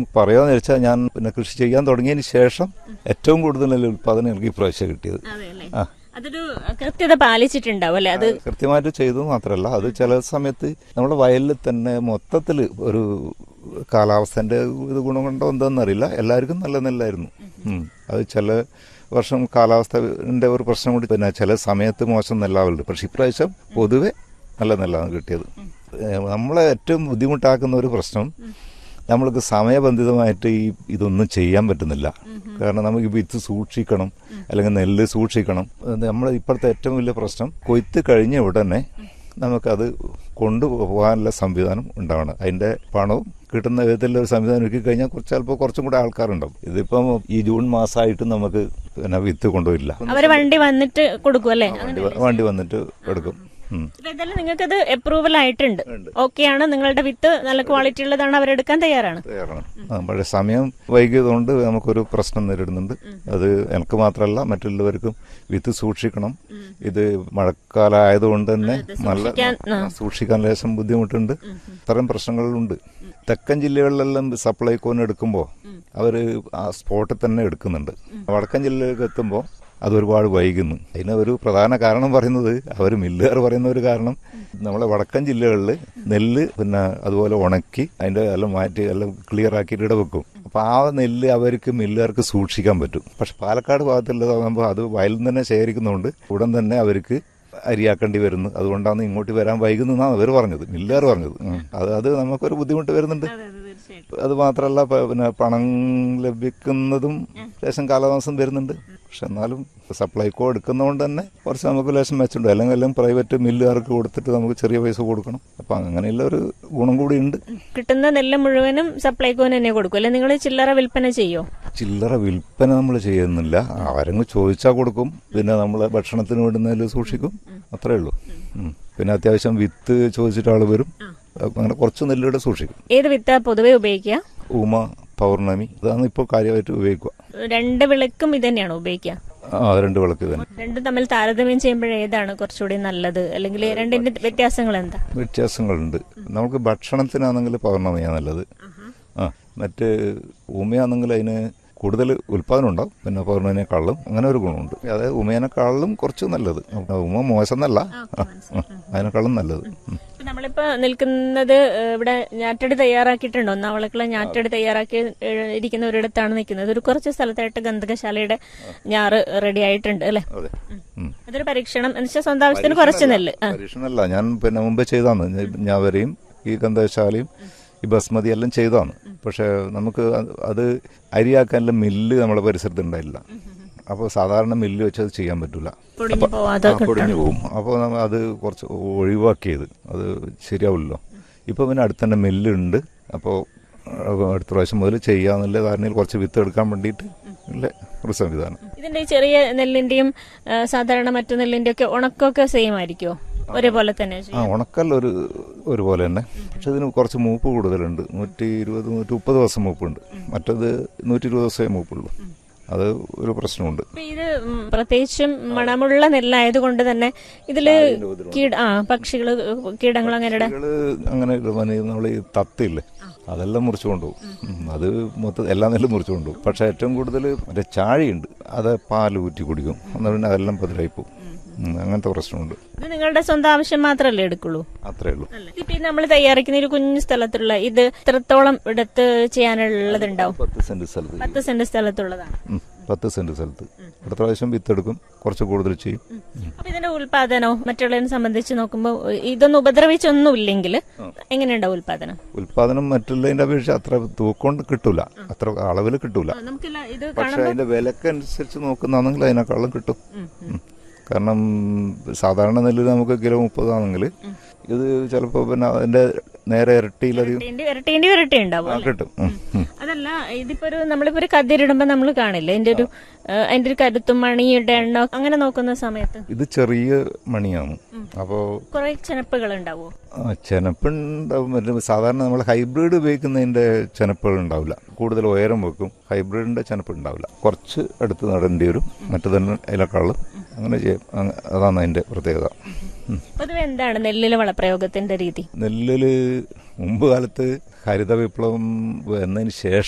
പറയാന്ന് വെച്ചാൽ ഞാൻ പിന്നെ കൃഷി ചെയ്യാൻ തുടങ്ങിയതിന് ശേഷം ഏറ്റവും കൂടുതൽ ഉൽപ്പാദനം എനിക്ക് ഇപ്രാവശ്യം കിട്ടിയത്. അതൊരു കൃത്യത പാലിച്ചിട്ടുണ്ടാവും അല്ലെ? അത് കൃത്യമായിട്ട് ചെയ്തു മാത്രമല്ല, അത് ചില സമയത്ത് നമ്മുടെ വയലിൽ തന്നെ മൊത്തത്തിൽ ഒരു കാലാവസ്ഥന്റെ ഇത് ഗുണം കൊണ്ടോ എന്താണെന്നറിയില്ല, എല്ലാവർക്കും നല്ല നെല്ലായിരുന്നു. അത് ചില വർഷം കാലാവസ്ഥന്റെ ഒരു പ്രശ്നം കൂടി, പിന്നെ ചില സമയത്ത് മോശം നെല്ലാവുണ്ട്. പക്ഷെ ഇപ്രാവശ്യം പൊതുവെ നല്ല നെല്ലാണ് കിട്ടിയത്. നമ്മളെ ഏറ്റവും ബുദ്ധിമുട്ടാക്കുന്ന ഒരു പ്രശ്നം, നമ്മൾക്ക് സമയബന്ധിതമായിട്ട് ഇതൊന്നും ചെയ്യാൻ പറ്റുന്നില്ല. കാരണം നമുക്ക് വിത്ത് സൂക്ഷിക്കണം, അല്ലെങ്കിൽ നെല്ല് സൂക്ഷിക്കണം. നമ്മളെ ഇപ്പോഴത്തെ ഏറ്റവും വലിയ പ്രശ്നം, കൊയ്ത്ത് കഴിഞ്ഞ ഉടനെ നമുക്കത് കൊണ്ടുപോകാനുള്ള സംവിധാനം ഉണ്ടാവണം. അതിന്റെ പണവും കിട്ടുന്ന വിധത്തിലുള്ള ഒരു സംവിധാനം ഒരുക്കി കഴിഞ്ഞാൽ ചിലപ്പോൾ കുറച്ചും കൂടെ ആൾക്കാരുണ്ടാവും. ഇതിപ്പം ഈ ജൂൺ മാസമായിട്ട് നമുക്ക് പിന്നെ വിത്ത് കൊണ്ടുപോയില്ല. വണ്ടി വന്നിട്ട് കൊടുക്കും അല്ലേ? വണ്ടി വന്നിട്ട് എടുക്കും. നിങ്ങൾക്കത് അപ്രൂവൽ ആയിട്ടുണ്ട്, ഓക്കെയാണ്, നിങ്ങളുടെ വിത്ത് നല്ല ക്വാളിറ്റി ഉള്ളതാണ്, അവരെടുക്കാൻ തയ്യാറാണ്. പക്ഷേ സമയം വൈകിയതുകൊണ്ട് നമുക്കൊരു പ്രശ്നം നേരിടുന്നുണ്ട്. അത് എനിക്ക് മാത്രമല്ല മറ്റുള്ളവർക്കും വിത്ത് സൂക്ഷിക്കണം. ഇത് മഴക്കാലമായതുകൊണ്ട് തന്നെ നല്ല സൂക്ഷിക്കാൻ ലേശം ബുദ്ധിമുട്ടുണ്ട്. ഇത്തരം പ്രശ്നങ്ങളുണ്ട്. തെക്കൻ ജില്ലകളിലെല്ലാം സപ്ലൈകോന് എടുക്കുമ്പോൾ അവർ ആ സ്പോട്ടിൽ തന്നെ എടുക്കുന്നുണ്ട്. വടക്കൻ ജില്ലയിലേക്ക് എത്തുമ്പോൾ അതൊരുപാട് വൈകുന്നു. അതിന് ഒരു പ്രധാന കാരണം പറയുന്നത്, അവർ മില്ലുകാർ പറയുന്ന ഒരു കാരണം, നമ്മളെ വടക്കൻ ജില്ലകളിൽ നെല്ല് പിന്നെ അതുപോലെ ഉണക്കി അതിന്റെ എല്ലാം മാറ്റി എല്ലാം ക്ലിയർ ആക്കിയിട്ട് ഇടവെക്കും. അപ്പൊ ആ നെല്ല് അവർക്ക് മില്ലുകാർക്ക് സൂക്ഷിക്കാൻ പറ്റും. പക്ഷെ പാലക്കാട് ഭാഗത്തുള്ളതാകുമ്പോൾ അത് വയലിൽ തന്നെ ശേഖരിക്കുന്നതുകൊണ്ട് ഉടൻ തന്നെ അവർക്ക് അരിയാക്കേണ്ടി വരുന്നു. അതുകൊണ്ടാണ് ഇങ്ങോട്ട് വരാൻ വൈകുന്നതാണ് അവർ പറഞ്ഞത്, മില്ലുകാർ പറഞ്ഞത്. അത് നമുക്കൊരു ബുദ്ധിമുട്ട് വരുന്നുണ്ട്. അത് മാത്രമല്ല, പിന്നെ പണം ലഭിക്കുന്നതും ലേശം കാലതാമസം വരുന്നുണ്ട്. പക്ഷെ എന്നാലും സപ്ലൈകോ എടുക്കുന്നതുകൊണ്ട് തന്നെ കുറച്ച് നമുക്ക് ലേശം മെച്ചുണ്ട്. അല്ലെങ്കിൽ എല്ലാം പ്രൈവറ്റ് മില്ലുകാർക്ക് കൊടുത്തിട്ട് നമുക്ക് ചെറിയ പൈസ കൊടുക്കണം. അപ്പൊ അങ്ങനെയുള്ള ഒരു ഗുണം കൂടി ഉണ്ട്. കിട്ടുന്ന നെല്ല് മുഴുവനും സപ്ലൈകോന് തന്നെ കൊടുക്കും അല്ലെ? നിങ്ങൾ ചില്ലറ വിൽപ്പന ചെയ്യോ? ചില്ലറ വിൽപ്പന നമ്മൾ ചെയ്യുന്നില്ല. ആരെങ്കിലും ചോദിച്ചാൽ കൊടുക്കും. പിന്നെ നമ്മൾ ഭക്ഷണത്തിന് വേണ്ടുന്നതിൽ സൂക്ഷിക്കും, അത്രേ ഉള്ളൂ. പിന്നെ അത്യാവശ്യം വിത്ത് ചോദിച്ചിട്ട് ആള് വരും, അങ്ങനെ കുറച്ച് നെല്ലിടെ സൂക്ഷിക്കും. ഏത് വിത്താ പൊതുവെ ഉപയോഗിക്കുക? ഉമ, പൗർണമി, ഇതാണ് ഇപ്പോൾ കാര്യമായിട്ട് ഉപയോഗിക്കുക. രണ്ട് വിളക്കും ഇത് തന്നെയാണോ ഉപയോഗിക്കുക? രണ്ട് വിളക്ക് തന്നെ. രണ്ടും തമ്മിൽ താരതമ്യം ചെയ്യുമ്പോൾ ഏതാണ് കുറച്ചുകൂടി നല്ലത്, അല്ലെങ്കിൽ രണ്ടിന്റെ വ്യത്യാസങ്ങൾ എന്താ? വ്യത്യാസങ്ങളുണ്ട്. നമുക്ക് ഭക്ഷണത്തിനാണെങ്കിൽ പൗർണമിയാണ് നല്ലത്. മറ്റ് ഉമയാണെങ്കിൽ അതിന് കൂടുതൽ ഉൽപ്പാദനം ഉണ്ടാവും. പിന്നെ പൗർണമിനെക്കാളും അങ്ങനെ ഒരു ഗുണമുണ്ട്. അതായത് ഉമേനെക്കാളും കുറച്ച് നല്ലത്. ഉമ മോശമെന്നല്ല, അതിനേക്കാളും നല്ലത്. നമ്മളിപ്പോ നിൽക്കുന്നത് ഇവിടെ ഞാറ്റടി തയ്യാറാക്കിയിട്ടുണ്ടോ? ഒന്നാവളക്കുള്ള ഞാറ്റടി തയ്യാറാക്കി ഇരിക്കുന്ന ഒരിടത്താണ് നിൽക്കുന്നത്. ഒരു കുറച്ച് സ്ഥലത്തായിട്ട് ഗന്ധകശാലയുടെ ഞാറ് റെഡി ആയിട്ടുണ്ട് അല്ലെ? അതൊരു പരീക്ഷണം എന്ന് വെച്ചാൽ സ്വന്തം ആവശ്യത്തിന് കുറച്ച് നെല്ല്. പരീക്ഷണമല്ല, ഞാൻ പിന്നെ മുമ്പ് ചെയ്താണ്. ഞാവരെയും ഈ ഗന്ധകശാലയും ഈ ബസ്മതി എല്ലാം ചെയ്താണ്. പക്ഷെ നമുക്ക് അത് അരിയാക്കാനുള്ള മില്ല് നമ്മളെ പരിസരത്ത് ഉണ്ടായില്ല. അപ്പോൾ സാധാരണ മില്ല് വെച്ച് അത് ചെയ്യാൻ പറ്റൂല, പൊടിഞ്ഞു പോകും. അപ്പോൾ അത് കുറച്ച് ഒഴിവാക്കിയത്, അത് ശരിയാവില്ലല്ലോ. ഇപ്പൊ പിന്നെ അടുത്ത് തന്നെ മില്ലുണ്ട്. അപ്പോൾ അടുത്ത പ്രാവശ്യം മുതൽ ചെയ്യാന്നുള്ള ധാരണയിൽ കുറച്ച് വിത്ത് എടുക്കാൻ വേണ്ടിയിട്ട് ഉള്ള ഒരു സംവിധാനം. ഇതിന്റെ ചെറിയ നെല്ലിന്റെയും സാധാരണ മറ്റു നെല്ലിന്റെ ഒക്കെ ഉണക്കൊക്കെ സെയിം ആയിരിക്കുമോ? ഒരേപോലെ തന്നെ? ഉണക്കല്ല ഒരുപോലെ തന്നെ. പക്ഷെ ഇതിന് കുറച്ച് മൂപ്പ് കൂടുതലുണ്ട്. 120-130 ദിവസം മൂപ്പുണ്ട്. മറ്റത് 120 ദിവസമേ മൂപ്പുള്ളൂ. അത് ഒരു പ്രശ്നമുണ്ട്. ഇത് പ്രത്യേകിച്ചും മണമുള്ള നെല്ലായത് കൊണ്ട് തന്നെ ഇതില് പക്ഷികള്, കീടങ്ങൾ അങ്ങനെ നമ്മൾ ഈ തത്തില്ലേ, അതെല്ലാം മുറിച്ചു കൊണ്ടുപോകും. അത് മൊത്തം എല്ലാ നെല്ലും മുറിച്ചു കൊണ്ടുപോകും. പക്ഷെ ഏറ്റവും കൂടുതൽ മറ്റേ ചാഴിയുണ്ട്, അത് പാൽ ഊറ്റി കുടിക്കും. എന്നാൽ പിന്നെ അതെല്ലാം പതിരായി പോകും. അങ്ങനത്തെ പ്രശ്നമുണ്ട്. നിങ്ങളുടെ സ്വന്തം ആവശ്യം മാത്രമല്ലേ എടുക്കുള്ളൂ? അത്രേ ഉള്ളൂ. ഇപ്പൊ നമ്മൾ തയ്യാറാക്കുന്ന ഒരു കുഞ്ഞു സ്ഥലത്തുള്ള ഇത് എത്രത്തോളം എടുത്ത് ചെയ്യാനുള്ളതുണ്ടാവും? 10 സെന്റ് സ്ഥലത്തുള്ളതാണ്. 10 സെന്റ് സ്ഥലത്ത് അടുത്ത പ്രാവശ്യം വിത്തെടുക്കും, കുറച്ച് കൂടുതൽ ചെയ്യും. അപ്പൊ ഇതിന്റെ ഉൽപാദനവും മറ്റുള്ളതിനെ സംബന്ധിച്ച് നോക്കുമ്പോൾ ഇതൊന്നും ഉപദ്രവിച്ചൊന്നും ഇല്ലെങ്കിൽ എങ്ങനെയുണ്ടാവും ഉൽപാദനം? മറ്റുള്ളതിന്റെ അപേക്ഷിച്ച് അത്ര തൂക്കം കിട്ടൂല, അത്ര അളവിൽ കിട്ടൂല. പക്ഷെ അതിന്റെ വിലക്കനുസരിച്ച് നോക്കുന്നാണെങ്കിൽ അതിനേക്കാളും കിട്ടും. കാരണം സാധാരണ നെല്ല് നമുക്ക് കിലോ 30 ആണെങ്കിൽ ഇത് ചിലപ്പോ പിന്നെ അതിന്റെ നേരെ ഇരട്ടിയിലധികം കിട്ടും. അതല്ല, ഇതിപ്പോ നമ്മളിപ്പോ ഒരു കതിരിടുമ്പോ നമ്മൾ കാണില്ലേ അതിന്റെ ഒരു കരുത്തും മണിയുടെ എണ്ണ അങ്ങനെ നോക്കുന്ന സമയത്ത് ഇത് ചെറിയ മണിയാണ്. അപ്പോ കുറെ ചെനപ്പുകൾ ഉണ്ടാവോ? ചെനപ്പുണ്ടാവും. സാധാരണ നമ്മൾ ഹൈബ്രിഡ് ഉപയോഗിക്കുന്നതിന്റെ ചെനപ്പുകൾ ഉണ്ടാവില്ല. കൂടുതൽ ഉയരം വെക്കും. ഹൈബ്രിഡിന്റെ ചെനപ്പ് ഉണ്ടാവില്ല. കുറച്ച് അടുത്ത് നടേണ്ടി വരും. മറ്റു തന്നെ അതിനേക്കാളും അങ്ങനെ ചെയ്യാം. അതാണ് അതിന്റെ പ്രത്യേകത. പൊതുവെ എന്താണ് നെല്ലിലെ വളപ്രയോഗത്തിന്റെ രീതി? നെല്ലില് മുമ്പ് കാലത്ത് ഹരിത വിപ്ലവം എന്നതിന് ശേഷം